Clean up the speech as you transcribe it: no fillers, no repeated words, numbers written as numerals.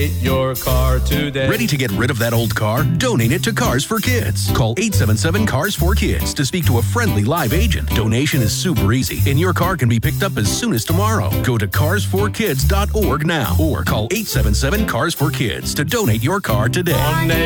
Donate your car today. Ready to get rid of that old car? Donate it to Cars for Kids. Call 877-CARS4KIDS to speak to a friendly live agent. Donation is super easy, and your car can be picked up as soon as tomorrow. Go to carsforkids.org now or call 877-CARS4KIDS to donate your car today.